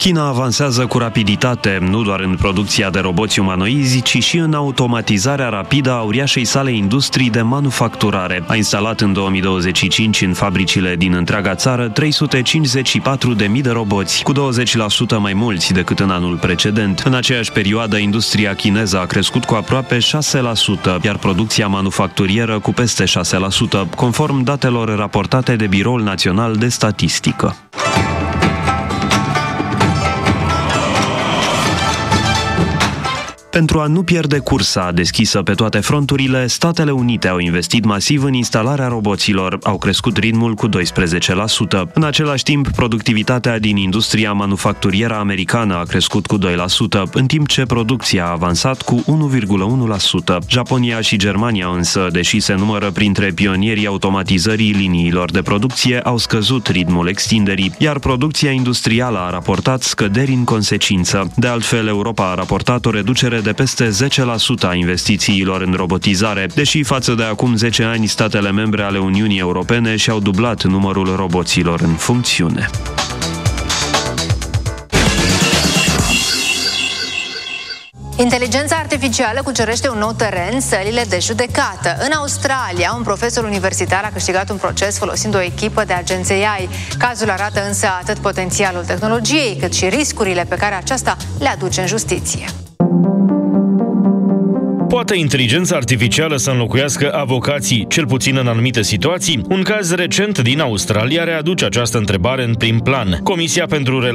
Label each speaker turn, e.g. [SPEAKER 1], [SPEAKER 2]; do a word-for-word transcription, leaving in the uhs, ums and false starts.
[SPEAKER 1] China avansează cu rapiditate, nu doar în producția de roboți umanoizi, ci și în automatizarea rapidă a uriașei sale industrii de manufacturare. A instalat în două mii douăzeci și cinci în fabricile din întreaga țară trei sute cincizeci și patru de mii de roboți, cu douăzeci la sută mai mulți decât în anul precedent. În aceeași perioadă, industria chineză a crescut cu aproape șase la sută, iar producția manufacturieră cu peste șase la sută, conform datelor raportate de Biroul Național de Statistică. Pentru a nu pierde cursa deschisă pe toate fronturile, Statele Unite au investit masiv în instalarea roboților, au crescut ritmul cu doisprezece la sută. În același timp, productivitatea din industria manufacturieră americană a crescut cu doi la sută, în timp ce producția a avansat cu unu virgulă unu la sută. Japonia și Germania însă, deși se numără printre pionierii automatizării liniilor de producție, au scăzut ritmul extinderii, iar producția industrială a raportat scăderi în consecință. De altfel, Europa a raportat o reducere de peste zece la sută a investițiilor în robotizare, deși față de acum zece ani statele membre ale Uniunii Europene și-au dublat numărul roboților în funcțiune.
[SPEAKER 2] Inteligența artificială cucerește un nou teren, sălile de judecată. În Australia, un profesor universitar a câștigat un proces folosind o echipă de agenți A I. Cazul arată însă atât potențialul tehnologiei, cât și riscurile pe care aceasta le aduce în justiție.
[SPEAKER 3] Poate inteligența artificială să înlocuiască avocații, cel puțin în anumite situații? Un caz recent din Australia readuce această întrebare în prim plan. Comisia pentru